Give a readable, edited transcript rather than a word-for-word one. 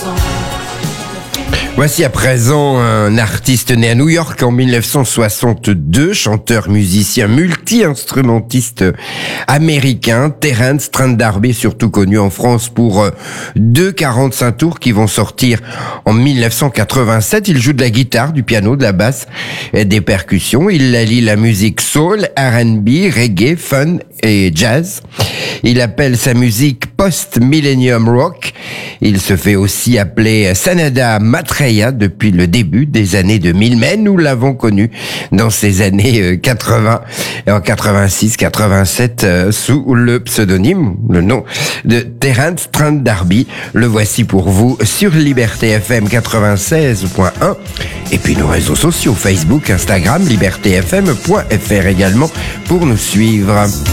Voici à présent un artiste né à New York en 1962, chanteur, musicien, multi-instrumentiste américain, Terence Trent D'Arby, surtout connu en France pour deux 45 tours qui vont sortir en 1987. Il joue de la guitare, du piano, de la basse et des percussions. Il allie la musique soul, R&B, reggae, fun et jazz. Il appelle sa musique post-millennium rock. Il se fait aussi appeler Sanada Maitreya depuis le début des années 2000, mais nous l'avons connu dans ces années 80 et en 86, 87 sous le pseudonyme, le nom de Terence Trent D'Arby. Le voici pour vous sur Liberté FM 96.1 et puis nos réseaux sociaux Facebook, Instagram, libertéfm.fr également pour nous suivre.